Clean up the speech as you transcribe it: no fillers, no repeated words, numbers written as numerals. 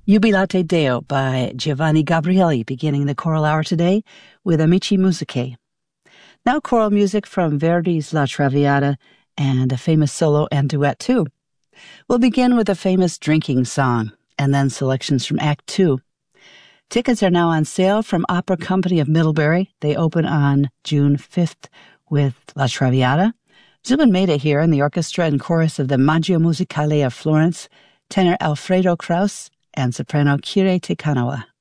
Jubilate Deo by Giovanni Gabrieli, beginning the choral hour today with Amici Musicae. Now choral music from Verdi's La Traviata and a famous solo and duet too. We'll begin with a famous drinking song and then selections from Act 2. Tickets are now on sale from Opera Company of Middlebury. They open on June 5th with La Traviata. Zubin Mehta here in the orchestra and chorus of the Maggio Musicale of Florence, tenor Alfredo Kraus, and soprano Kire Tekanawa.